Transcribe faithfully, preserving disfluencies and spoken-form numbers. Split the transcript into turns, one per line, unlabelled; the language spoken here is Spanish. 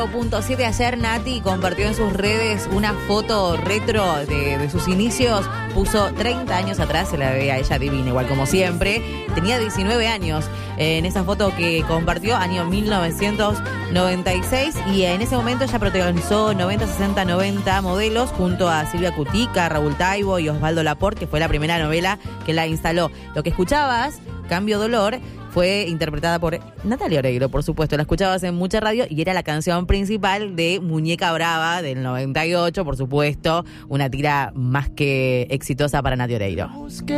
ciento punto siete. Ayer Nati compartió en sus redes una foto retro de, de sus inicios. Puso treinta años atrás, se la ve a ella divina, igual como siempre. Tenía diecinueve años eh, en esa foto que compartió, año mil novecientos noventa y seis. Y en ese momento ella protagonizó noventa, sesenta, noventa modelos junto a Silvia Cutica, Raúl Taibo y Osvaldo Laporte, que fue la primera novela que la instaló. Lo que escuchabas, Cambio Dolor, fue interpretada por Natalia Oreiro, por supuesto. La escuchabas en mucha radio y era la canción principal de Muñeca Brava del noventa y ocho, por supuesto. Una tira más que exitosa para Natalia Oreiro.